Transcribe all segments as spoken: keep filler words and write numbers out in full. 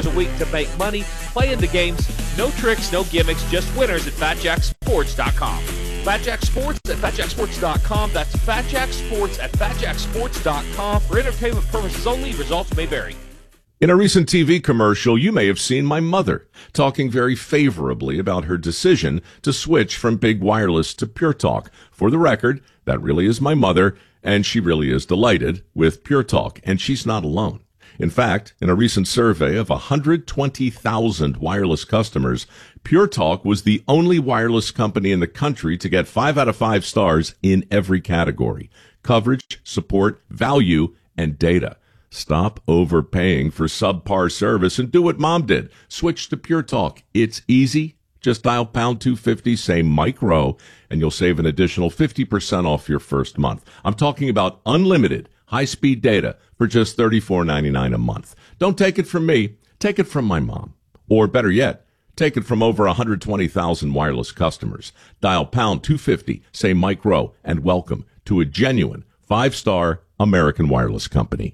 a week to make money. Play in the games. No tricks, no gimmicks, just winners at fat jack sports dot com. Fat Jack Sports at fat jack sports dot com. That's Fat Jack Sports at fat jack sports dot com. For entertainment purposes only, results may vary. In a recent T V commercial, you may have seen my mother talking very favorably about her decision to switch from Big Wireless to Pure Talk. For the record, that really is my mother, and she really is delighted with Pure Talk, and she's not alone. In fact, in a recent survey of one hundred twenty thousand wireless customers, Pure Talk was the only wireless company in the country to get five out of five stars in every category: coverage, support, value, and data. Stop overpaying for subpar service and do what Mom did. Switch to Pure Talk. It's easy. Just dial pound two fifty, say Mike Rowe, and you'll save an additional fifty percent off your first month. I'm talking about unlimited high-speed data for just thirty-four ninety-nine a month. Don't take it from me. Take it from my mom. Or better yet, take it from over one hundred twenty thousand wireless customers. Dial pound two fifty, say Mike Rowe, and welcome to a genuine five-star American wireless company.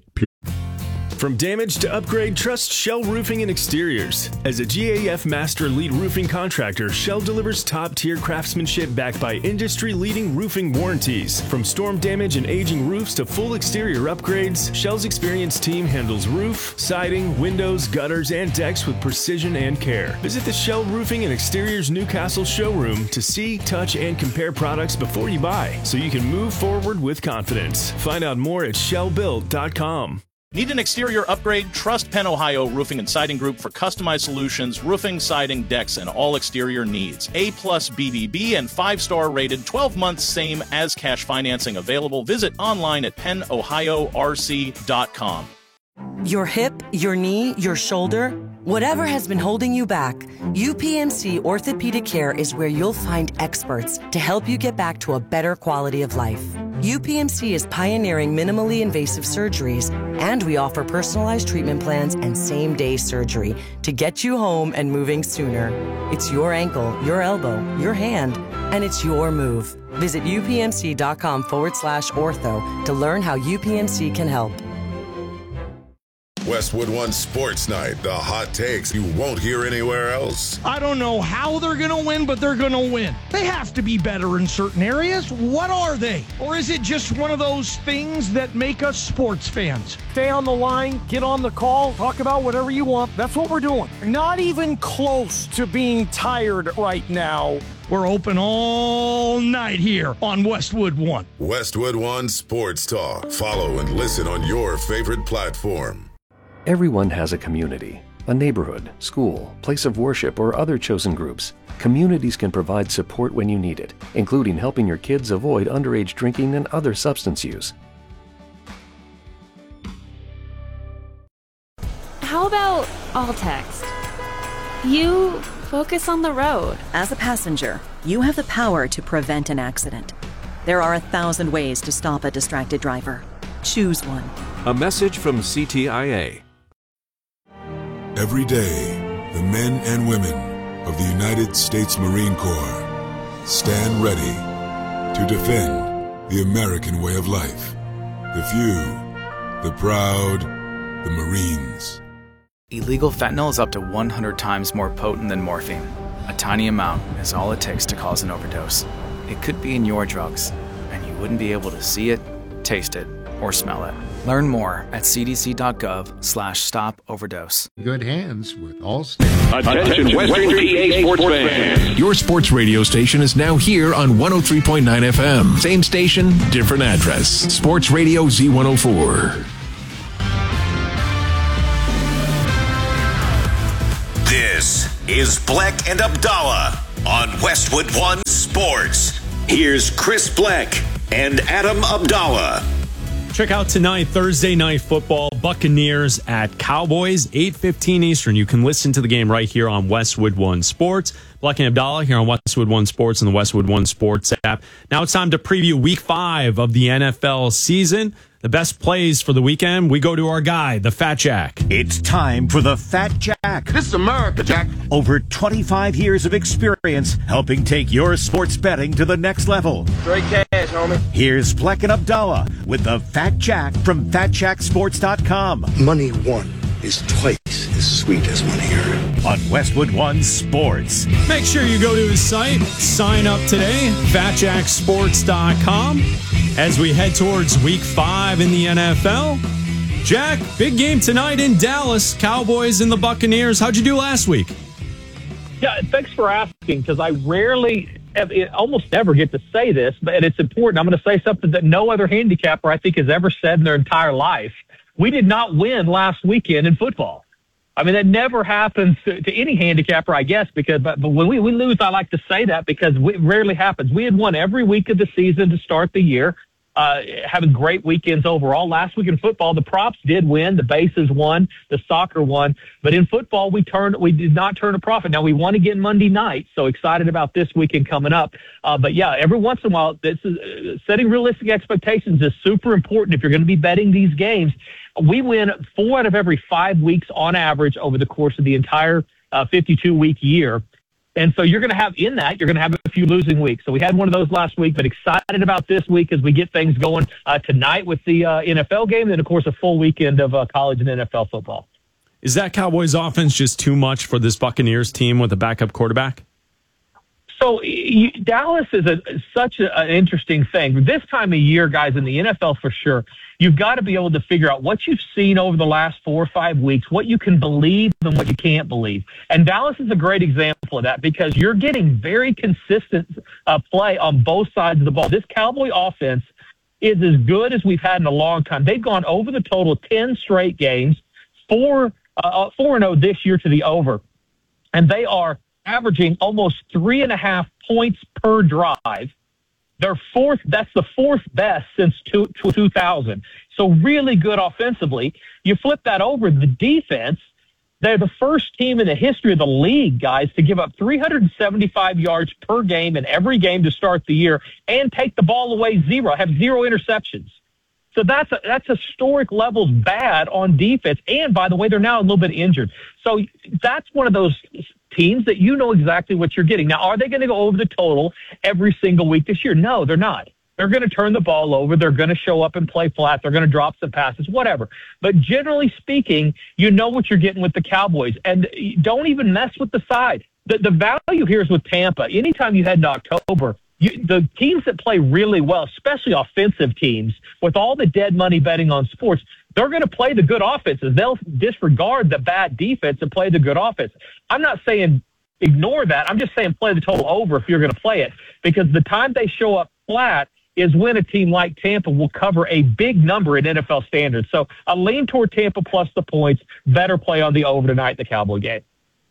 From damage to upgrade, trust Shell Roofing and Exteriors. As a G A F Master Lead Roofing Contractor, Shell delivers top-tier craftsmanship backed by industry-leading roofing warranties. From storm damage and aging roofs to full exterior upgrades, Shell's experienced team handles roof, siding, windows, gutters, and decks with precision and care. Visit the Shell Roofing and Exteriors Newcastle showroom to see, touch, and compare products before you buy, so you can move forward with confidence. Find out more at shell built dot com. Need an exterior upgrade? Trust Penn Ohio Roofing and Siding Group for customized solutions, roofing, siding, decks, and all exterior needs. A plus B B B and five-star rated, twelve months same as cash financing available. Visit online at penn ohio r c dot com. Your hip, your knee, your shoulder, whatever has been holding you back, U P M C Orthopedic Care is where you'll find experts to help you get back to a better quality of life. U P M C is pioneering minimally invasive surgeries, and we offer personalized treatment plans and same-day surgery to get you home and moving sooner. It's your ankle, your elbow, your hand, and it's your move. Visit upmc.com forward slash ortho to learn how U P M C can help. Westwood One Sports Night, the hot takes you won't hear anywhere else. I don't know how they're going to win, but they're going to win. They have to be better in certain areas. What are they? Or is it just one of those things that make us sports fans? Stay on the line, get on the call, talk about whatever you want. That's what we're doing. Not even close to being tired right now. We're open all night here on Westwood One. Westwood One Sports Talk. Follow and listen on your favorite platform. Everyone has a community, a neighborhood, school, place of worship, or other chosen groups. Communities can provide support when you need it, including helping your kids avoid underage drinking and other substance use. How about all text? You focus on the road. As a passenger, you have the power to prevent an accident. There are a thousand ways to stop a distracted driver. Choose one. A message from C T I A. Every day, the men and women of the United States Marine Corps stand ready to defend the American way of life. The few, the proud, the Marines. Illegal fentanyl is up to one hundred times more potent than morphine. A tiny amount is all it takes to cause an overdose. It could be in your drugs, and you wouldn't be able to see it, taste it, or smell it. Learn more at c d c dot gov slash stop overdose. Good hands with all states. Attention, Western P A sports fans. Your sports radio station is now here on one oh three point nine F M. Same station, different address. Sports Radio Z one oh four. This is Bleck and Abdallah on Westwood One Sports. Here's Chris Bleck and Adam Abdallah. Check out tonight, Thursday Night Football, Buccaneers at Cowboys, eight fifteen Eastern. You can listen to the game right here on Westwood One Sports. Bleck and Abdallah here on Westwood One Sports and the Westwood One Sports app. Now it's time to preview week five of the N F L season. The best plays for the weekend, we go to our guy, the Fat Jack. It's time for the Fat Jack. This is America, Jack. Over twenty-five years of experience helping take your sports betting to the next level. Straight cash, homie. Here's Bleck and Abdallah with the Fat Jack from fat jack sports dot com. Money won is twice the sweetest one here. On Westwood One Sports. Make sure you go to his site, sign up today, fat jack sports dot com, as we head towards week five in the N F L. Jack, big game tonight in Dallas, Cowboys and the Buccaneers. How'd you do last week? Yeah, thanks for asking, because I rarely, almost never get to say this, but it's important. I'm going to say something that no other handicapper, I think, has ever said in their entire life. We did not win last weekend in football. I mean, that never happens to, to any handicapper, I guess, because but, but when we, we lose, I like to say that because it rarely happens. We had won every week of the season to start the year, uh, having great weekends overall. Last week in football, the props did win, the bases won, the soccer won, but in football, we turned we did not turn a profit. Now we won again Monday night, so excited about this weekend coming up. Uh, but yeah, every once in a while, this is uh, setting realistic expectations is super important if you're going to be betting these games. We win four out of every five weeks on average over the course of the entire uh, fifty-two week year. And so you're going to have in that, you're going to have a few losing weeks. So we had one of those last week, but excited about this week as we get things going uh, tonight with the uh, N F L game. And then, of course, a full weekend of uh, college and N F L football. Is that Cowboys offense just too much for this Buccaneers team with a backup quarterback? So you, Dallas is a, such a, an interesting thing. This time of year, guys, in the N F L for sure, you've got to be able to figure out what you've seen over the last four or five weeks, what you can believe and what you can't believe. And Dallas is a great example of that because you're getting very consistent uh, play on both sides of the ball. This Cowboy offense is as good as we've had in a long time. They've gone over the total ten straight games, four, uh, four and oh this year to the over. And they are averaging almost three and a half points per drive. They're fourth. That's the fourth best since two, two thousand. So really good offensively. You flip that over, the defense, they're the first team in the history of the league, guys, to give up three hundred seventy-five yards per game in every game to start the year and take the ball away zero, have zero interceptions. So that's a, that's historic levels bad on defense. And by the way, they're now a little bit injured. So that's one of those teams that you know exactly what you're getting. Now, are they going to go over the total every single week this year? No, they're not. They're going to turn the ball over. They're going to show up and play flat. They're going to drop some passes, whatever. But generally speaking, you know what you're getting with the Cowboys. And don't even mess with the side. The, the value here is with Tampa. Anytime you head into October, You, the teams that play really well, especially offensive teams, with all the dead money betting on sports, they're going to play the good offenses. They'll disregard the bad defense and play the good offense. I'm not saying ignore that. I'm just saying play the total over if you're going to play it, because the time they show up flat is when a team like Tampa will cover a big number in N F L standards. So I lean toward Tampa plus the points. Better play on the over tonight in the Cowboy game.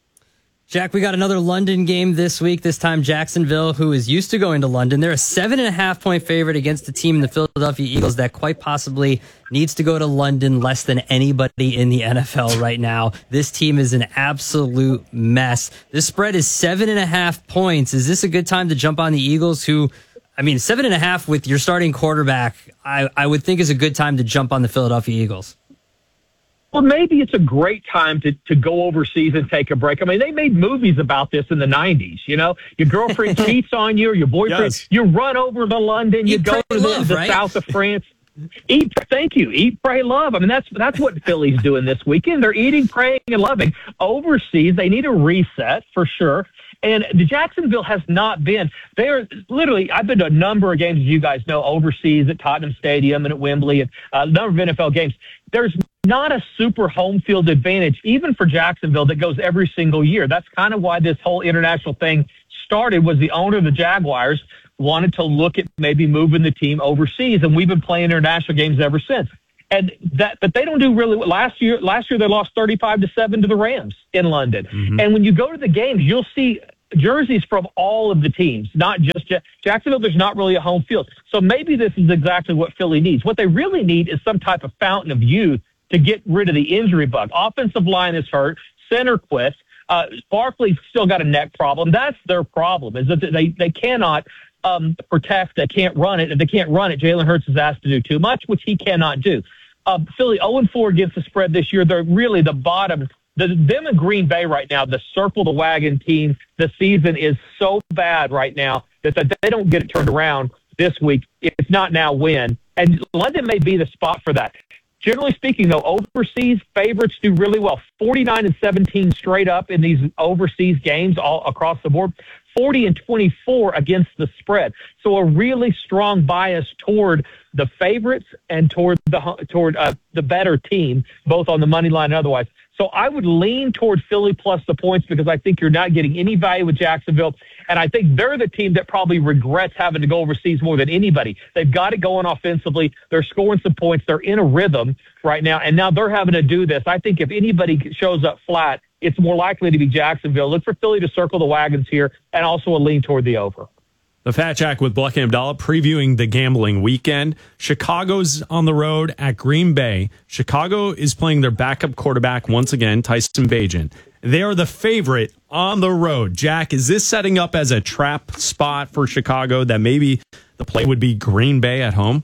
Jack, we got another London game this week. This time Jacksonville, who is used to going to London. They're a seven and a half point favorite against a team in the Philadelphia Eagles that quite possibly needs to go to London less than anybody in the N F L right now. This team is an absolute mess. This spread is seven and a half points. Is this a good time to jump on the Eagles, who, I mean, seven and a half with your starting quarterback, I, I would think is a good time to jump on the Philadelphia Eagles? Well, maybe it's a great time to, to go overseas and take a break. I mean, they made movies about this in the nineties, you know? Your girlfriend cheats on you, or your boyfriend, yes. You run over to London, you Eat, go to the, love, the right? south of France. Eat, thank you. Eat, pray, love. I mean, that's that's what Philly's doing this weekend. They're eating, praying, and loving. Overseas, they need a reset for sure. And the Jacksonville has not been. They're literally, I've been to a number of games, as you guys know, overseas at Tottenham Stadium and at Wembley and a number of N F L games. There's not a super home field advantage, even for Jacksonville, that goes every single year. That's kind of why this whole international thing started, was the owner of the Jaguars wanted to look at maybe moving the team overseas, and we've been playing international games ever since. And that, but they don't do really well. Last year, last year they lost thirty-five to seven to the Rams in London. Mm-hmm. And when you go to the games, you'll see jerseys from all of the teams, not just J- Jacksonville. There's not really a home field. So maybe this is exactly what Philly needs. What they really need is some type of fountain of youth to get rid of the injury bug. Offensive line is hurt. Center quit. Uh, Barkley's still got a neck problem. That's their problem, is that they, they cannot um, protect. They can't run it. If they can't run it, Jalen Hurts is asked to do too much, which he cannot do. Uh, Philly oh and four against the spread this year. They're really the bottom. The, them and Green Bay right now, the circle the wagon team, the season is so bad right now that they don't get it turned around this week. If not now, when? And London may be the spot for that. Generally speaking, though, overseas favorites do really well. forty-nine and seventeen straight up in these overseas games all across the board. forty and twenty-four against the spread. So a really strong bias toward the favorites and toward the toward uh, the better team, both on the money line and otherwise. So I would lean toward Philly plus the points because I think you're not getting any value with Jacksonville. And I think they're the team that probably regrets having to go overseas more than anybody. They've got it going offensively. They're scoring some points. They're in a rhythm right now. And now they're having to do this. I think if anybody shows up flat, it's more likely to be Jacksonville. Look for Philly to circle the wagons here and also a lean toward the over. The Fat Jack with Bleck and Abdallah previewing the gambling weekend. Chicago's on the road at Green Bay. Chicago is playing their backup quarterback once again, Tyson Bagent. They are the favorite on the road. Jack, is this setting up as a trap spot for Chicago that maybe the play would be Green Bay at home?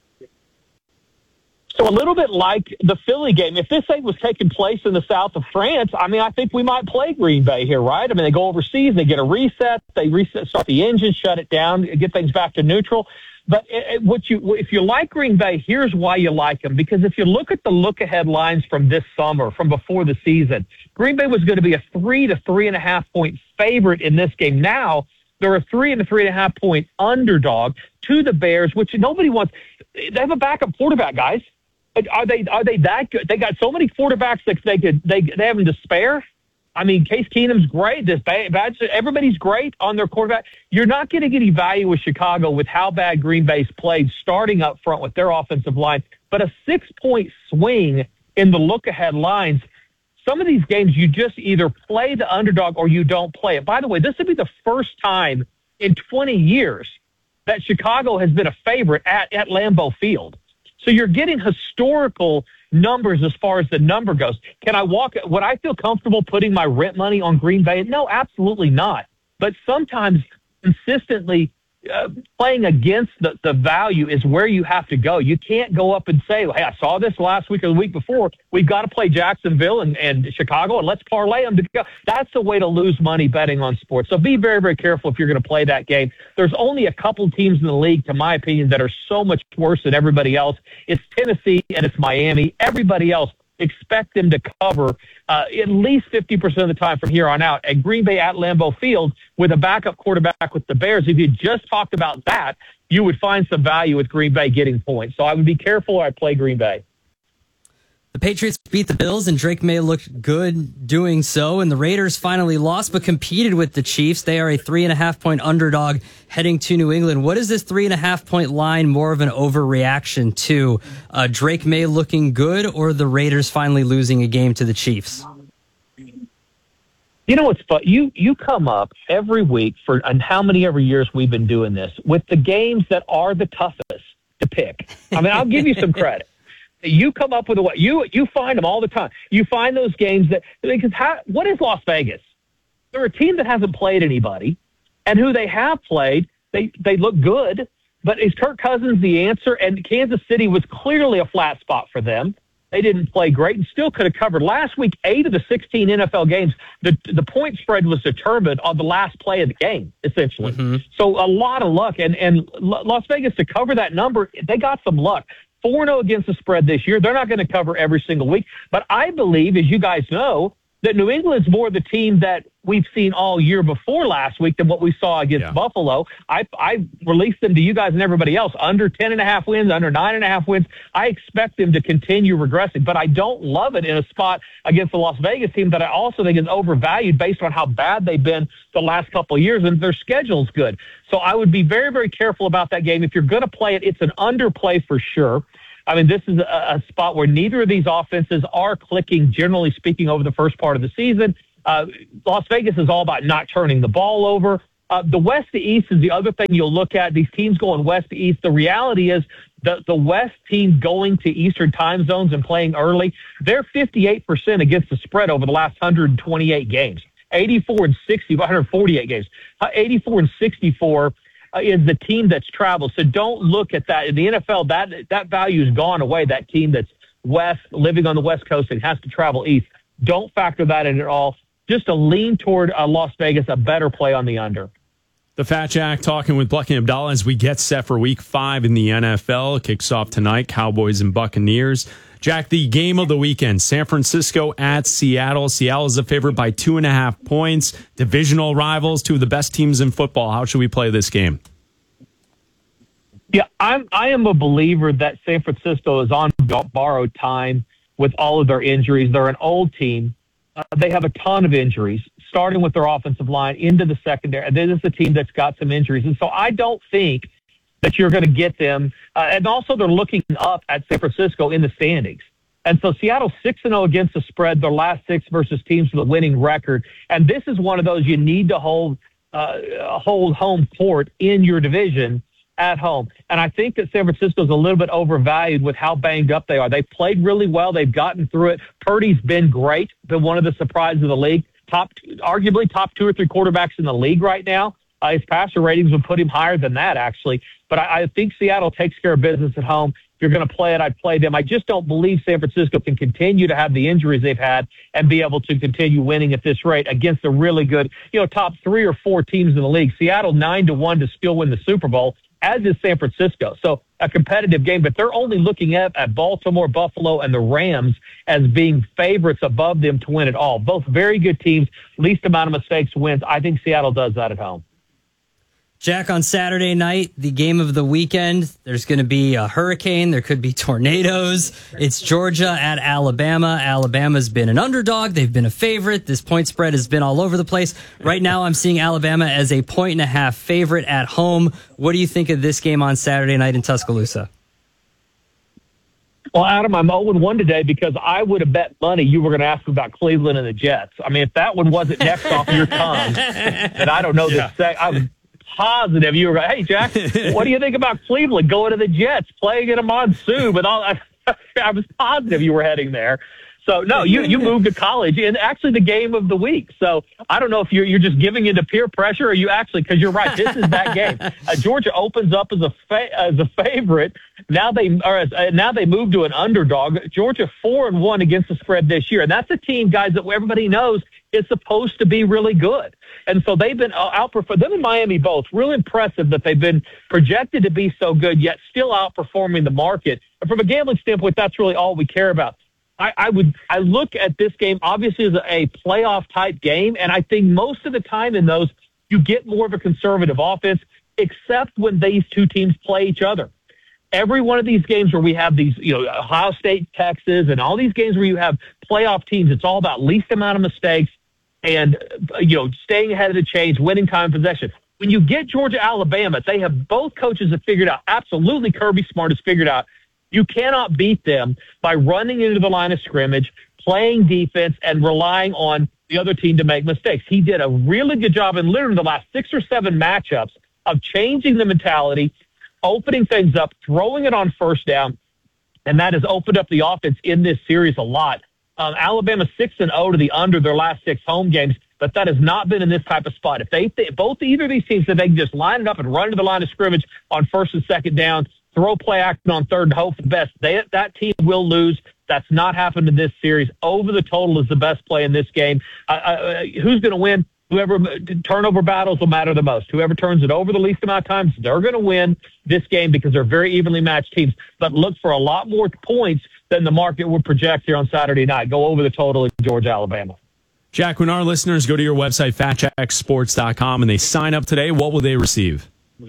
So a little bit like the Philly game. If this thing was taking place in the south of France, I mean, I think we might play Green Bay here, right? I mean, they go overseas, they get a reset, they reset, start the engine, shut it down, get things back to neutral. But it, what you, if you like Green Bay, here's why you like them. Because if you look at the look-ahead lines from this summer, from before the season, Green Bay was going to be a three to three and a half point favorite in this game. Now they're a three and a three and a half point underdog to the Bears, which nobody wants. They have a backup quarterback, guys. Are they are they that good? They got so many quarterbacks that they could they they have them to spare. I mean, Case Keenum's great. This bad, bad, everybody's great on their quarterback. You're not going to get any value with Chicago with how bad Green Bay's played starting up front with their offensive line. But a six-point swing in the look-ahead lines, some of these games you just either play the underdog or you don't play it. By the way, this would be the first time in twenty years that Chicago has been a favorite at, at Lambeau Field. So you're getting historical numbers as far as the number goes. Can I walk? Would I feel comfortable putting my rent money on Green Bay? No, absolutely not. But sometimes consistently uh, playing against the, the value is where you have to go. You can't go up and say, hey, I saw this last week or the week before. We've got to play Jacksonville and, and Chicago, and let's parlay them to go. That's the way to lose money betting on sports. So be very, very careful if you're going to play that game. There's only a couple teams in the league, to my opinion, that are so much worse than everybody else. It's Tennessee and it's Miami. Everybody else, expect them to cover uh, at least fifty percent of the time from here on out. At Green Bay at Lambeau Field with a backup quarterback with the Bears, if you just talked about that, you would find some value with Green Bay getting points. So I would be careful or I'd play Green Bay. The Patriots beat the Bills, and Drake May looked good doing so. And the Raiders finally lost, but competed with the Chiefs. They are a three and a half point underdog heading to New England. What is this three and a half point line more of an overreaction to? Uh, Drake May looking good, or the Raiders finally losing a game to the Chiefs? You know what's fun? You you come up every week for and how many ever years we've been doing this with the games that are the toughest to pick. I mean, I'll give you some credit. You come up with a what you you find them all the time. You find those games that because how, what is Las Vegas? They're a team that hasn't played anybody, and who they have played, they they look good. But is Kirk Cousins the answer? And Kansas City was clearly a flat spot for them. They didn't play great and still could have covered. Last week, eight of the sixteen N F L games, the the point spread was determined on the last play of the game, essentially. Mm-hmm. So a lot of luck. And, and Las Vegas, to cover that number, they got some luck. four and oh against the spread this year. They're not going to cover every single week. But I believe, as you guys know, that New England's more the team that we've seen all year before last week than what we saw against yeah. Buffalo. I, I released them to you guys and everybody else. Under ten and a half wins, under nine and a half wins. I expect them to continue regressing. But I don't love it in a spot against the Las Vegas team that I also think is overvalued based on how bad they've been the last couple of years, and their schedule's good. So I would be very, very careful about that game. If you're going to play it, it's an underplay for sure. I mean, this is a, a spot where neither of these offenses are clicking, generally speaking, over the first part of the season. Uh, Las Vegas is all about not turning the ball over. Uh, the West to East is the other thing you'll look at. These teams going West to East. The reality is the, the West team going to Eastern time zones and playing early, they're fifty-eight percent against the spread over the last one hundred twenty-eight games. eighty-four and sixty, one hundred forty-eight games. Uh, eighty-four and sixty-four Uh, is the team that's traveled. So don't look at that. In the N F L, that that value has gone away, that team that's west, living on the West Coast and has to travel east. Don't factor that in at all. Just a lean toward uh, Las Vegas, a better play on the under. The Fat Jack talking with Bleck and Abdallah as we get set for week five in the N F L. It kicks off tonight, Cowboys and Buccaneers. Jack, the game of the weekend, San Francisco at Seattle. Seattle is a favorite by two and a half points. Divisional rivals, two of the best teams in football. How should we play this game? Yeah, I'm, I am a believer that San Francisco is on borrowed time with all of their injuries. They're an old team. Uh, they have a ton of injuries, starting with their offensive line into the secondary. This is a team that's got some injuries. And so I don't think that you're going to get them. Uh, and also they're looking up at San Francisco in the standings. And so Seattle's six and oh against the spread, their last six versus teams with a winning record. And this is one of those you need to hold, uh, hold home court in your division at home. And I think that San Francisco is a little bit overvalued with how banged up they are. They played really well. They've gotten through it. Purdy's been great, been one of the surprises of the league. Top, arguably top two or three quarterbacks in the league right now. Uh, his passer ratings would put him higher than that, actually. But I, I think Seattle takes care of business at home. If you're going to play it, I'd play them. I just don't believe San Francisco can continue to have the injuries they've had and be able to continue winning at this rate against a really good, you know, top three or four teams in the league. Seattle nine to one to still win the Super Bowl, as is San Francisco. So a competitive game, but they're only looking at, at Baltimore, Buffalo, and the Rams as being favorites above them to win it all. Both very good teams, least amount of mistakes wins. I think Seattle does that at home. Jack, on Saturday night, the game of the weekend, there's going to be a hurricane. There could be tornadoes. It's Georgia at Alabama. Alabama's been an underdog. They've been a favorite. This point spread has been all over the place. Right now, I'm seeing Alabama as a point and a half favorite at home. What do you think of this game on Saturday night in Tuscaloosa? Well, Adam, I'm oh and one today because I would have bet money you were going to ask about Cleveland and the Jets. I mean, if that one wasn't next off your tongue, then I don't know Yeah. this. I was positive you were going, hey, Jack, what do you think about Cleveland going to the Jets, playing in a monsoon? But all, I, I was positive you were heading there. So, no, you, you moved to college, and actually the game of the week. So I don't know if you're, you're just giving into peer pressure or you actually, because you're right, this is that game. Uh, Georgia opens up as a fa- as a favorite. Now they or as, uh, now they move to an underdog. Georgia four and one against the spread this year, and that's a team, guys, that everybody knows is supposed to be really good. And so they've been uh, outperforming them and Miami both. Real impressive that they've been projected to be so good, yet still outperforming the market. And from a gambling standpoint, that's really all we care about. I, I would I look at this game obviously as a, a playoff type game, and I think most of the time in those you get more of a conservative offense, except when these two teams play each other. Every one of these games where we have these, you know, Ohio State, Texas, and all these games where you have playoff teams, it's all about least amount of mistakes and, you know, staying ahead of the chains, winning time and possession. When you get Georgia, Alabama, they have both coaches have figured out, absolutely Kirby Smart has figured out, you cannot beat them by running into the line of scrimmage, playing defense, and relying on the other team to make mistakes. He did a really good job in literally the last six or seven matchups of changing the mentality, opening things up, throwing it on first down, and that has opened up the offense in this series a lot. Um, Alabama six and oh to the under their last six home games, but that has not been in this type of spot. If they, th- both either of these teams, if they can just line it up and run to the line of scrimmage on first and second down, throw play action on third and hope for the best, they, that team will lose. That's not happened in this series. Over the total is the best play in this game. Uh, uh, who's going to win? Whoever turnover battles will matter the most. Whoever turns it over the least amount of times, they're going to win this game because they're very evenly matched teams. But look for a lot more points than the market would project here on Saturday night. Go over the total in Georgia, Alabama. Jack, when our listeners go to your website, fat jack sports dot com, and they sign up today, what will they receive?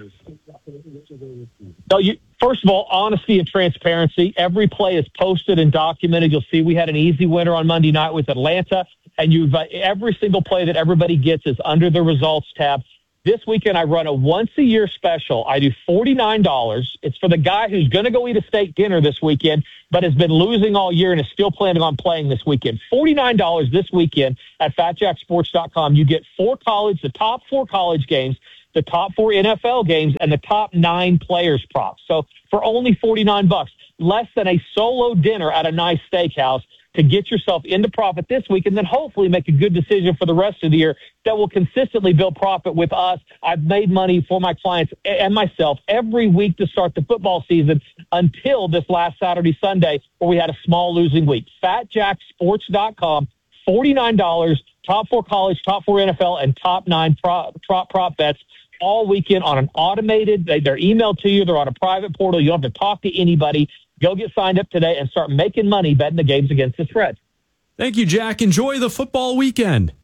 So you, first of all, honesty and transparency. Every play is posted and documented. You'll see we had an easy winner on Monday night with Atlanta, and you've uh, every single play that everybody gets is under the results tab. This weekend, I run a once-a-year special. I do forty-nine dollars. It's for the guy who's going to go eat a steak dinner this weekend, but has been losing all year and is still planning on playing this weekend. forty-nine dollars this weekend at fat jack sports dot com. You get four college, the top four college games, the top four N F L games, and the top nine players props. So for only forty-nine bucks, less than a solo dinner at a nice steakhouse, to get yourself into profit this week and then hopefully make a good decision for the rest of the year that will consistently build profit with us. I've made money for my clients and myself every week to start the football season until this last Saturday, Sunday, where we had a small losing week. fat jack sports dot com, forty-nine dollars, top four college, top four N F L, and top nine prop, prop, prop bets all weekend on an automated, they, they're emailed to you, they're on a private portal, you don't have to talk to anybody. Go get signed up today and start making money betting the games against the spread. Thank you, Jack. Enjoy the football weekend.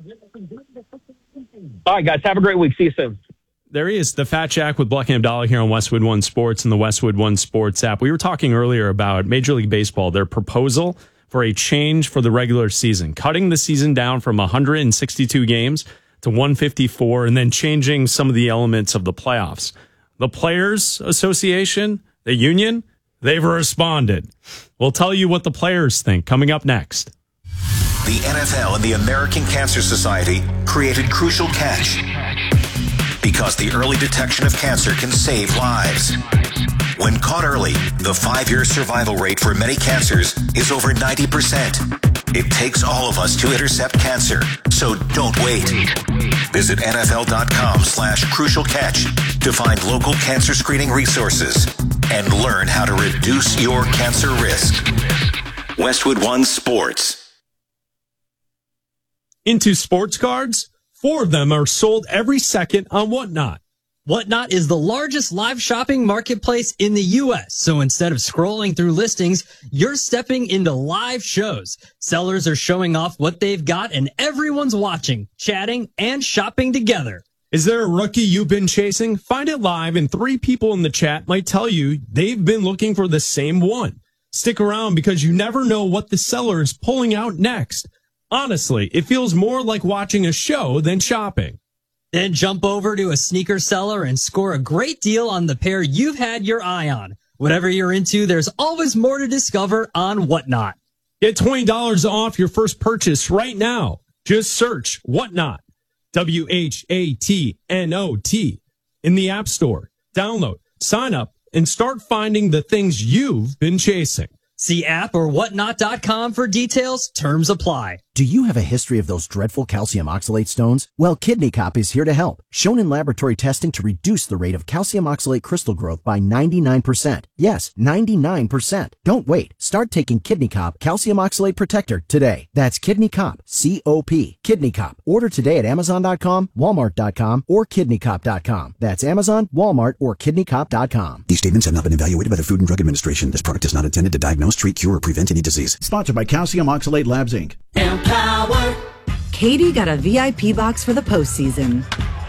All right, guys. Have a great week. See you soon. There he is, the Fat Jack with Black and Abdallah here on Westwood One Sports and the Westwood One Sports app. We were talking earlier about Major League Baseball, their proposal for a change for the regular season, cutting the season down from one hundred sixty-two games to one fifty-four, and then changing some of the elements of the playoffs. The Players Association, the union, they've responded. We'll tell you what the players think coming up next. The N F L and the American Cancer Society created Crucial Catch because the early detection of cancer can save lives. When caught early, the five-year survival rate for many cancers is over ninety percent. It takes all of us to intercept cancer, so don't wait. Visit nfl.com slash crucial catch to find local cancer screening resources and learn how to reduce your cancer risk. Westwood One Sports. Into sports cards, four of them are sold every second on Whatnot. Whatnot is the largest live shopping marketplace in the U S. So instead of scrolling through listings, you're stepping into live shows. Sellers are showing off what they've got and everyone's watching, chatting, and shopping together. Is there a rookie you've been chasing? Find it live and three people in the chat might tell you they've been looking for the same one. Stick around because you never know what the seller is pulling out next. Honestly, it feels more like watching a show than shopping. Then jump over to a sneaker seller and score a great deal on the pair you've had your eye on. Whatever you're into, there's always more to discover on Whatnot. Get twenty dollars off your first purchase right now. Just search Whatnot, W H A T N O T, in the App Store. Download, sign up, and start finding the things you've been chasing. See app or whatnot dot com for details. Terms apply. Do you have a history of those dreadful calcium oxalate stones? Well, Kidney Cop is here to help. Shown in laboratory testing to reduce the rate of calcium oxalate crystal growth by ninety-nine percent. Yes, ninety-nine percent. Don't wait. Start taking Kidney Cop Calcium Oxalate Protector today. That's Kidney Cop, C O P. Kidney Cop. Order today at amazon dot com, walmart dot com, or kidney cop dot com. That's Amazon, Walmart, or kidney cop dot com. These statements have not been evaluated by the Food and Drug Administration. This product is not intended to diagnose, treat, cure, or prevent any disease. Sponsored by Calcium Oxalate Labs, Incorporated. Empower. Katie got a V I P box for the postseason.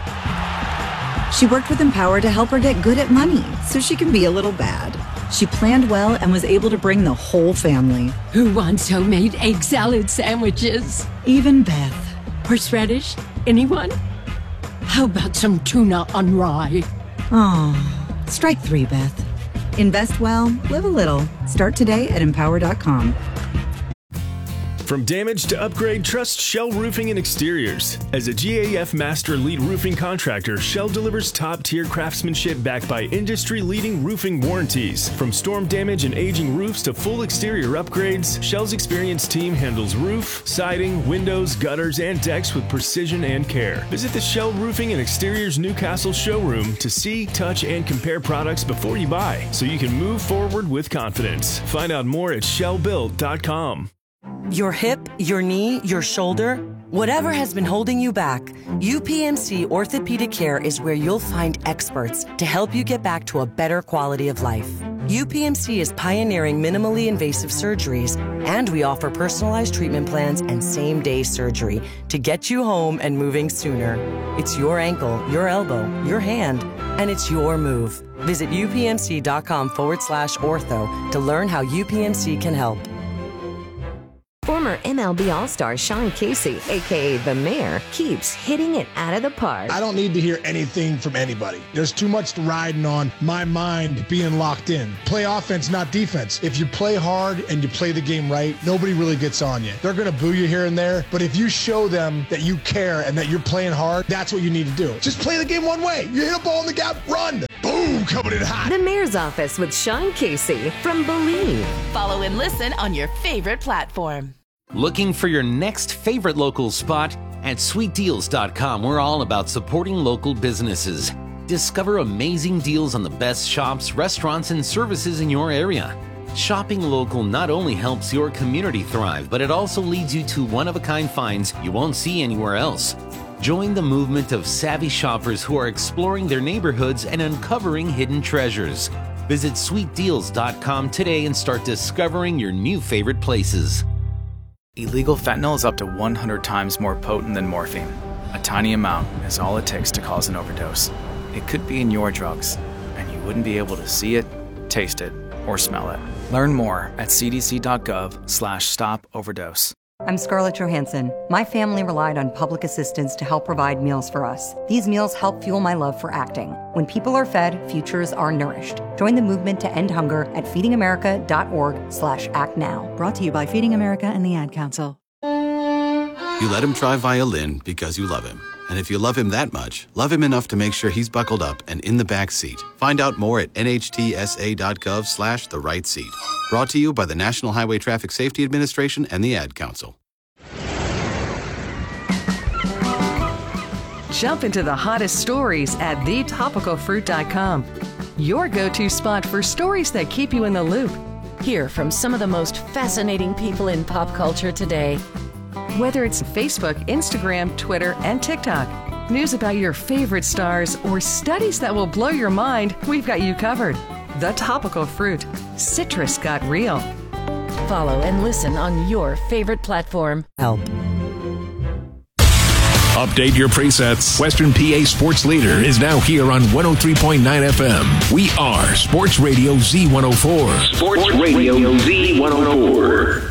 She worked with Empower to help her get good at money so she can be a little bad. She planned well and was able to bring the whole family. Who wants homemade egg salad sandwiches? Even Beth. Horseradish? Anyone? How about some tuna on rye? Oh, strike three, Beth. Invest well, live a little. Start today at empower dot com. From damage to upgrade, trust Shell Roofing and Exteriors. As a G A F Master Lead Roofing Contractor, Shell delivers top-tier craftsmanship backed by industry-leading roofing warranties. From storm damage and aging roofs to full exterior upgrades, Shell's experienced team handles roof, siding, windows, gutters, and decks with precision and care. Visit the Shell Roofing and Exteriors Newcastle showroom to see, touch, and compare products before you buy, so you can move forward with confidence. Find out more at shell build dot com. Your hip, your knee, your shoulder, whatever has been holding you back, U P M C Orthopedic Care is where you'll find experts to help you get back to a better quality of life. U P M C is pioneering minimally invasive surgeries, and we offer personalized treatment plans and same-day surgery to get you home and moving sooner. It's your ankle, your elbow, your hand, and it's your move. Visit upmc.com forward slash ortho to learn how U P M C can help. Former M L B All-Star Sean Casey, a k a. The Mayor, keeps hitting it out of the park. I don't need to hear anything from anybody. There's too much riding on my mind being locked in. Play offense, not defense. If you play hard and you play the game right, nobody really gets on you. They're going to boo you here and there, but if you show them that you care and that you're playing hard, that's what you need to do. Just play the game one way. You hit a ball in the gap, run. Boom, coming in hot. The Mayor's Office with Sean Casey from Believe. Follow and listen on your favorite platform. Looking for your next favorite local spot? At sweet deals dot com, we're all about supporting local businesses. Discover amazing deals on the best shops, restaurants, and services in your area. Shopping local not only helps your community thrive, but it also leads you to one-of-a-kind finds you won't see anywhere else. Join the movement of savvy shoppers who are exploring their neighborhoods and uncovering hidden treasures. Visit sweet deals dot com today and start discovering your new favorite places. Illegal fentanyl is up to one hundred times more potent than morphine. A tiny amount is all it takes to cause an overdose. It could be in your drugs, and you wouldn't be able to see it, taste it, or smell it. Learn more at c d c dot gov slash stop overdose. I'm Scarlett Johansson. My family relied on public assistance to help provide meals for us. These meals help fuel my love for acting. When people are fed, futures are nourished. Join the movement to end hunger at feeding america dot org slash act now. Brought to you by Feeding America and the Ad Council. You let him try violin because you love him. And if you love him that much, love him enough to make sure he's buckled up and in the back seat. Find out more at n h t s a dot gov slash the right seat. Brought to you by the National Highway Traffic Safety Administration and the Ad Council. Jump into the hottest stories at the topical fruit dot com. Your go-to spot for stories that keep you in the loop. Hear from some of the most fascinating people in pop culture today. Whether it's Facebook, Instagram, Twitter, and TikTok, news about your favorite stars, or studies that will blow your mind, we've got you covered. The Topical Fruit. Citrus got real. Follow and listen on your favorite platform. Help. Update your presets. Western P A Sports Leader is now here on one oh three point nine F M. We are Sports Radio Z one oh four. Sports Radio Z one oh four.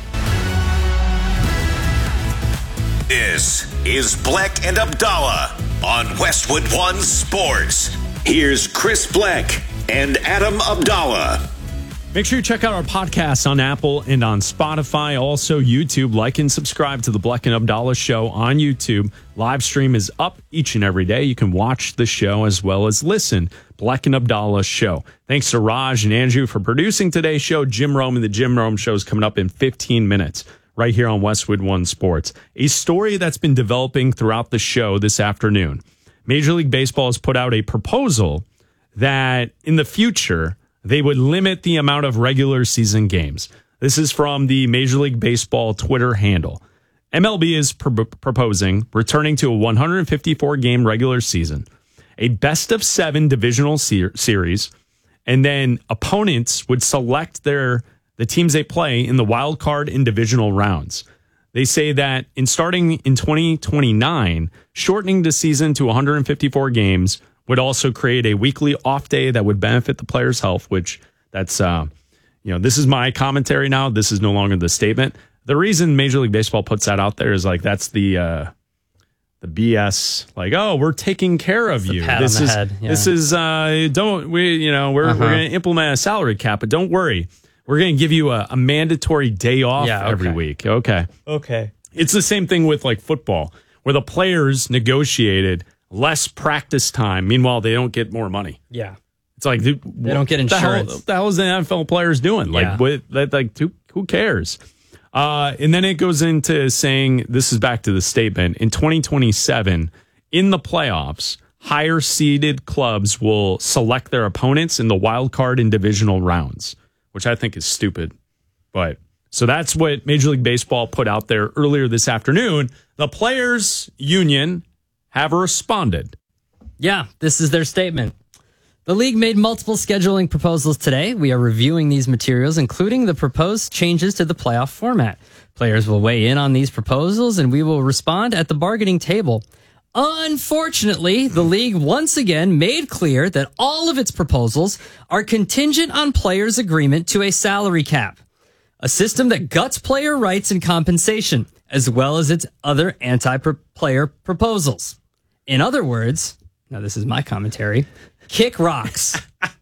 This is Bleck and Abdallah on Westwood One Sports. Here's Chris Bleck and Adam Abdallah. Make sure you check out our podcasts on Apple and on Spotify. Also, YouTube. Like and subscribe to the Bleck and Abdallah Show on YouTube. Live stream is up each and every day. You can watch the show as well as listen. Bleck and Abdallah Show. Thanks to Raj and Andrew for producing today's show. Jim Rome and the Jim Rome Show is coming up in fifteen minutes. Right here on Westwood One Sports. A story that's been developing throughout the show this afternoon. Major League Baseball has put out a proposal that in the future, they would limit the amount of regular season games. This is from the Major League Baseball Twitter handle. M L B is pr- proposing returning to a one hundred fifty-four game regular season, a best of seven divisional ser- series, and then opponents would select their the teams they play in the wild card and divisional rounds. They say that in starting in twenty twenty-nine, shortening the season to one hundred fifty-four games would also create a weekly off day that would benefit the player's health, which that's, uh, you know, this is my commentary now. This is no longer the statement. The reason Major League Baseball puts that out there is like, that's the, uh, the B S, like, oh, we're taking care of you. This is, head, yeah. this is, uh, don't we, you know, we're, uh-huh. we're going to implement a salary cap, but don't worry. We're going to give you a, a mandatory day off yeah, okay. every week. Okay. Okay. It's the same thing with like football, where the players negotiated less practice time. Meanwhile, they don't get more money. Yeah. It's like, dude, they don't get insurance. The hell, the hell is the N F L players doing? Like, yeah. with, like who, who cares? Uh, and then it goes into saying, this is back to the statement, in twenty twenty-seven, in the playoffs, higher seeded clubs will select their opponents in the wild card and divisional rounds, which I think is stupid. But so that's what Major League Baseball put out there earlier this afternoon. The Players Union have responded. Yeah, this is their statement. The league made multiple scheduling proposals today. We are reviewing these materials, including the proposed changes to the playoff format. Players will weigh in on these proposals, and we will respond at the bargaining table. Unfortunately, the league once again made clear that all of its proposals are contingent on players' agreement to a salary cap, a system that guts player rights and compensation, as well as its other anti-player proposals. In other words, now this is my commentary, kick rocks.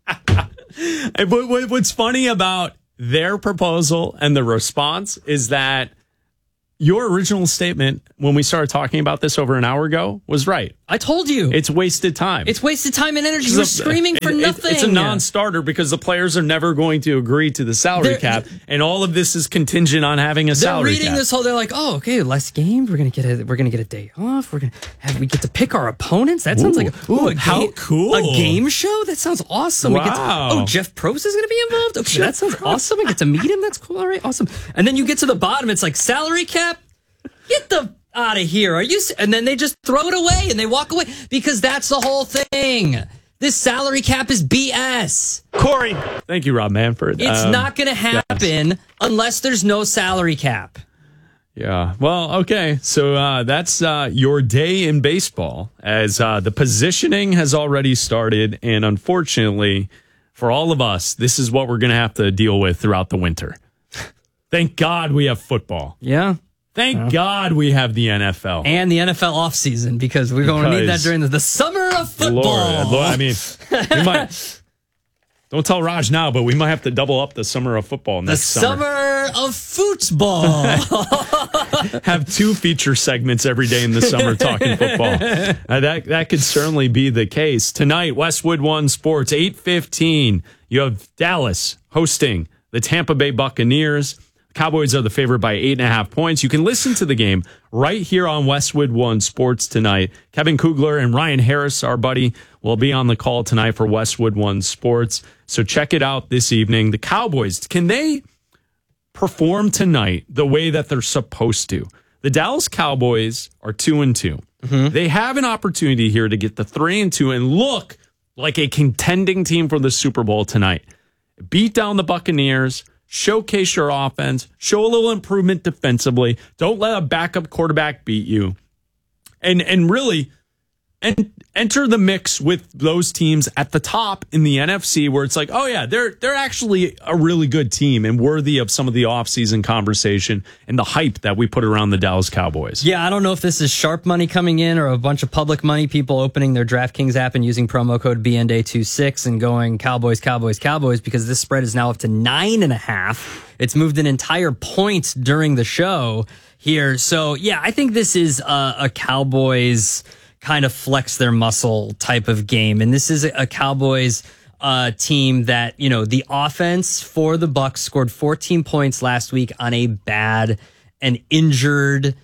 And what's funny about their proposal and the response is that your original statement when we started talking about this over an hour ago was right. I told you. It's wasted time. It's wasted time and energy. We're screaming for it, nothing. It's a non-starter because the players are never going to agree to the salary they're, cap, and all of this is contingent on having a salary cap. They're reading this whole. They're like, oh, okay, less games. We're gonna get a. We're gonna get a day off. We're gonna have. We get to pick our opponents. That sounds ooh, like a, ooh, a how game, cool. A game show. That sounds awesome. Wow. We get to, oh, Jeff Probst is gonna be involved. Okay, Jeff that sounds Probst. awesome. I get to meet him. That's cool. All right, awesome. And then you get to the bottom. It's like salary cap. Get the out of here. Are you? And then they just throw it away and they walk away because that's the whole thing. This salary cap is B S. Corey. Thank you, Rob Manfred. It's Um, not going to happen yes. unless there's no salary cap. Yeah. Well, okay. So uh, that's uh, your day in baseball, as uh, the positioning has already started. And unfortunately, for all of us, this is what we're going to have to deal with throughout the winter. Thank God we have football. Yeah. Thank Yeah. God we have the N F L. And the N F L offseason, because we're going to need that Because- during the, the summer of football. Lord, Lord, I mean, we might. Don't tell Raj now, but we might have to double up the summer of football the next summer. summer of football. Have two feature segments every day in the summer talking football. Uh, that that could certainly be the case. Tonight, Westwood One Sports, eight fifteen. You have Dallas hosting the Tampa Bay Buccaneers. Cowboys are the favorite by eight and a half points. You can listen to the game right here on Westwood One Sports tonight. Kevin Kugler and Ryan Harris, our buddy, will be on the call tonight for Westwood One Sports. So check it out this evening. The Cowboys, can they perform tonight the way that they're supposed to? The Dallas Cowboys are two and two. Mm-hmm. They have an opportunity here to get the three and two and look like a contending team for the Super Bowl tonight. Beat down the Buccaneers. Showcase your offense, show a little improvement defensively. Don't let a backup quarterback beat you. And and really and enter the mix with those teams at the top in the N F C where it's like, oh yeah, they're they're actually a really good team and worthy of some of the offseason conversation and the hype that we put around the Dallas Cowboys. Yeah, I don't know if this is sharp money coming in or a bunch of public money, people opening their DraftKings app and using promo code B N D A twenty-six and going Cowboys, Cowboys, Cowboys, because this spread is now up to nine and a half. It's moved an entire point during the show here. So yeah, I think this is a, a Cowboys kind of flex their muscle type of game. And this is a, a Cowboys uh, team that, you know, the offense for the Bucs scored fourteen points last week on a bad and injured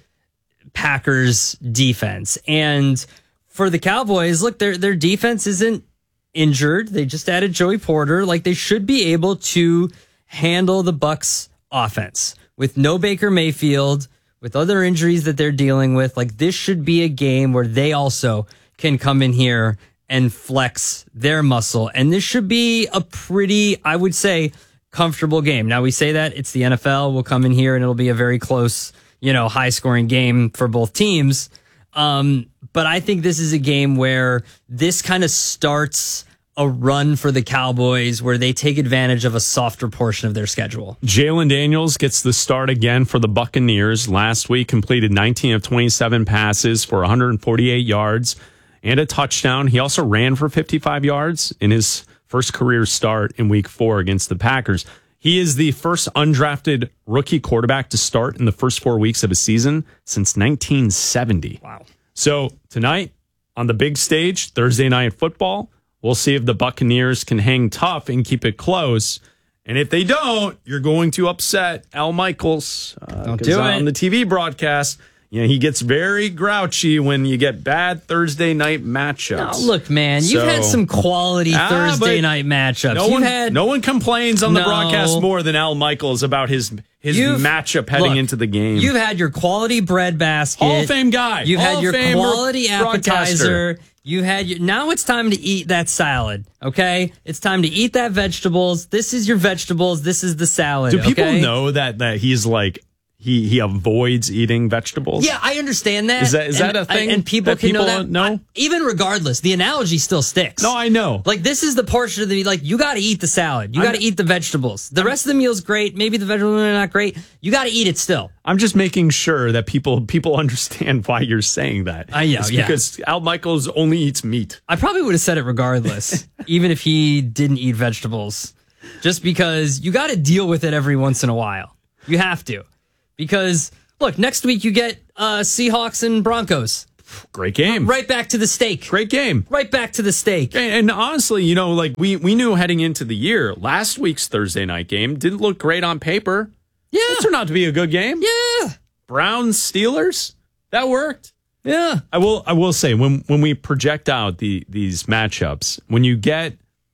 Packers defense. And for the Cowboys, look, their their defense isn't injured. They just added Joey Porter. Like, they should be able to handle the Bucs offense with no Baker Mayfield, with other injuries that they're dealing with. Like, this should be a game where they also can come in here and flex their muscle. And this should be a pretty, I would say, comfortable game. Now, we say that it's the N F L. We'll come in here and it'll be a very close, you know, high scoring game for both teams. Um, but I think this is a game where this kind of starts a run for the Cowboys where they take advantage of a softer portion of their schedule. Jalen Daniels gets the start again for the Buccaneers. Last week completed nineteen of twenty-seven passes for one hundred forty-eight yards and a touchdown. He also ran for fifty-five yards in his first career start in week four against the Packers. He is the first undrafted rookie quarterback to start in the first four weeks of a season since nineteen seventy. Wow. So tonight on the big stage, Thursday Night Football, we'll see if the Buccaneers can hang tough and keep it close. And if they don't, you're going to upset Al Michaels. Uh, Don't do it. On the T V broadcast, you know, he gets very grouchy when you get bad Thursday night matchups. No, look, man, you've So- had some quality Ah, Thursday but night matchups. No You've one, had no one complains on the No. broadcast more than Al Michaels about his his You've- matchup heading look, into the game. You've had your quality bread basket. Hall of Fame guy. You've Hall had your of Fame quality broadcaster. appetizer. You had your, now it's time to eat that salad, okay? It's time to eat that vegetables. This is your vegetables. This is the salad, Do people okay? know that that he's like he he avoids eating vegetables? Yeah, I understand that. Is that- is And- that a thing And people that can know people that. know? I- even regardless, the analogy still sticks. No, I know. Like, this is the portion of the, like, you got to eat the salad. You got to eat the vegetables. The rest of the meal's great. Maybe the vegetables are not great. You got to eat it still. I'm just making sure that people people understand why you're saying that. I know, It's yeah. because Al Michaels only eats meat. I probably would have said it regardless, even if he didn't eat vegetables, just because you got to deal with it every once in a while. You have to. Because, look, next week you get uh, Seahawks and Broncos. Great game. Right back to the steak. Great game. Right back to the steak. And, and honestly, you know, like we, we knew heading into the year, last week's Thursday night game didn't look great on paper. Yeah. It turned out to be a good game. Yeah. Browns, Steelers, that worked. Yeah. I will I will say when when we project out the these matchups, when you get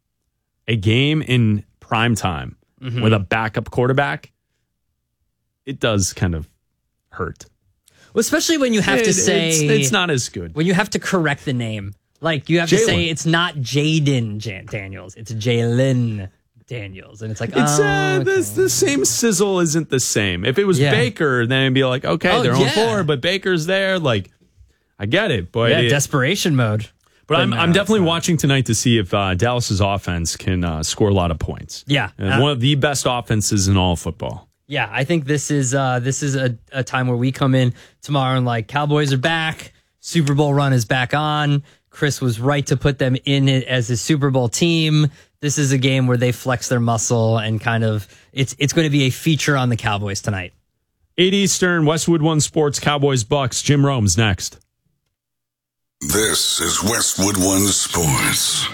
a game in prime time Mhm. with a backup quarterback, it does kind of hurt. Well, especially when you have to It- say it's, it's not as good. when you have to correct the name. Like, you have to Jalen. say it's not Jaden Jan- Daniels. It's Jalen Daniels. And it's like, It's oh, uh, okay. the, the same sizzle isn't the same. If it was Yeah. Baker, then it'd be like, okay, Oh, they're on yeah. four, but Baker's there. Like, I get it, but yeah, it- desperation mode. But I'm no, I'm definitely it's not. watching tonight to see if uh, Dallas's offense can uh, score a lot of points. Yeah. And Uh, one of the best offenses in all of football. Yeah, I think this is uh, this is a, a time where we come in tomorrow and like, Cowboys are back, Super Bowl run is back on. Chris was right to put them in it as a Super Bowl team. This is a game where they flex their muscle and kind of it's it's going to be a feature on the Cowboys tonight. eight Eastern, Westwood One Sports, Cowboys Bucks. Jim Rome's next. This is Westwood One Sports.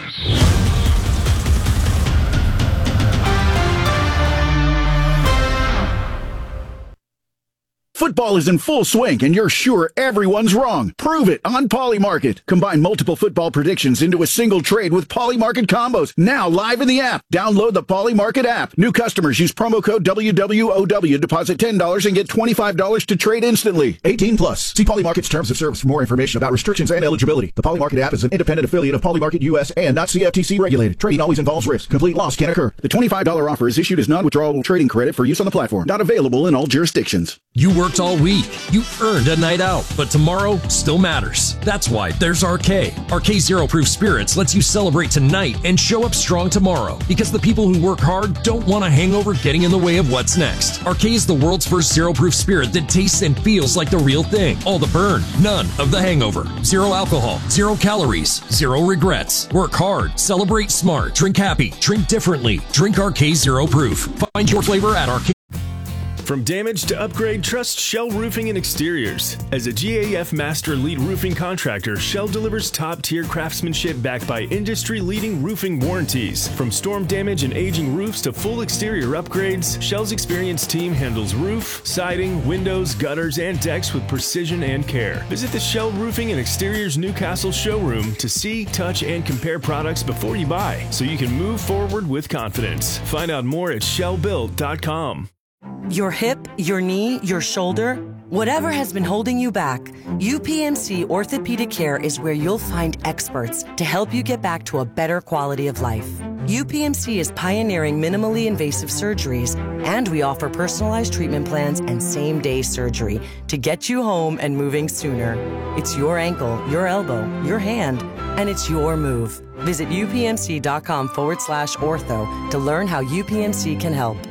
Football is in full swing, and you're sure everyone's wrong. Prove it on Polymarket. Combine multiple football predictions into a single trade with Polymarket combos. Now live in the app. Download the Polymarket app. New customers use promo code W W O W. Deposit ten dollars and get twenty-five dollars to trade instantly. eighteen plus. See Polymarket's terms of service for more information about restrictions and eligibility. The Polymarket app is an independent affiliate of Polymarket U S and not C F T C regulated. Trading always involves risk. Complete loss can occur. The twenty-five dollars offer is issued as non-withdrawable trading credit for use on the platform. Not available in all jurisdictions. You worked all week. You earned a night out, but tomorrow still matters. That's why there's R K. R K Zero Proof Spirits lets you celebrate tonight and show up strong tomorrow, because the people who work hard don't want a hangover getting in the way of what's next. R K is the world's first zero proof spirit that tastes and feels like the real thing. All the burn, none of the hangover. Zero alcohol, zero calories, zero regrets. Work hard, celebrate smart, drink happy, drink differently. Drink R K Zero Proof. Find your flavor at R K. From damage to upgrade, trust Shell Roofing and Exteriors. As a G A F Master Lead Roofing Contractor, Shell delivers top-tier craftsmanship backed by industry-leading roofing warranties. From storm damage and aging roofs to full exterior upgrades, Shell's experienced team handles roof, siding, windows, gutters, and decks with precision and care. Visit the Shell Roofing and Exteriors Newcastle showroom to see, touch, and compare products before you buy, so you can move forward with confidence. Find out more at shell build dot com. Your hip, your knee, your shoulder, whatever has been holding you back, U P M C Orthopedic Care is where you'll find experts to help you get back to a better quality of life. U P M C is pioneering minimally invasive surgeries, and we offer personalized treatment plans and same-day surgery to get you home and moving sooner. It's your ankle, your elbow, your hand, and it's your move. Visit upmc.com forward slash ortho to learn how U P M C can help.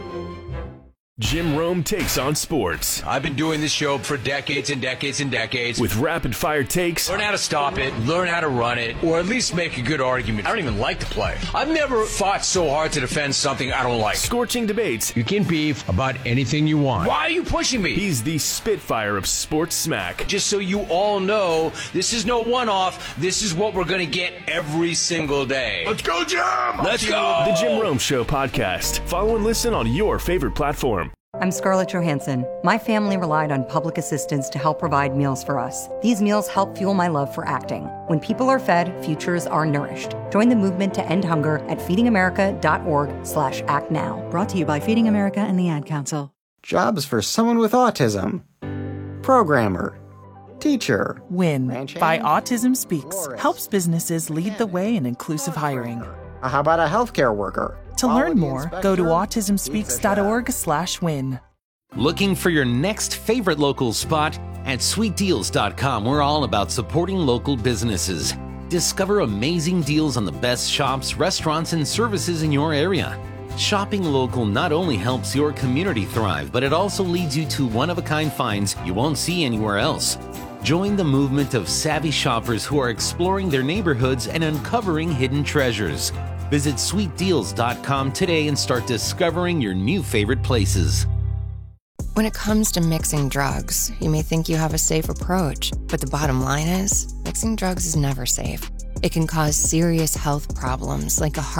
Jim Rome takes on sports. I've been doing this show for decades and decades and decades. With rapid fire takes. Learn how to stop it, learn how to run it, or at least make a good argument. I don't even like to play. I've never fought so hard to defend something I don't like. Scorching debates. You can beef about anything you want. Why are you pushing me? He's the Spitfire of sports smack. Just so you all know, this is no one-off. This is what we're going to get every single day. Let's go, Jim! Let's go! The Jim Rome Show podcast. Follow and listen on your favorite platform. I'm Scarlett Johansson. My family relied on public assistance to help provide meals for us. These meals help fuel my love for acting. When people are fed, futures are nourished. Join the movement to end hunger at feedingamerica.org slash act now. Brought to you by Feeding America and the Ad Council. Jobs for someone with autism. Programmer. Teacher. WIN by Autism Speaks helps businesses lead the way in inclusive hiring. How about a healthcare worker? To learn more, go to autism speaks dot org slash win. Looking for your next favorite local spot? At sweet deals dot com, we're all about supporting local businesses. Discover amazing deals on the best shops, restaurants, and services in your area. Shopping local not only helps your community thrive, but it also leads you to one-of-a-kind finds you won't see anywhere else. Join the movement of savvy shoppers who are exploring their neighborhoods and uncovering hidden treasures. Visit sweet deals dot com today and start discovering your new favorite places. When it comes to mixing drugs, you may think you have a safe approach, but the bottom line is, mixing drugs is never safe. It can cause serious health problems like a heart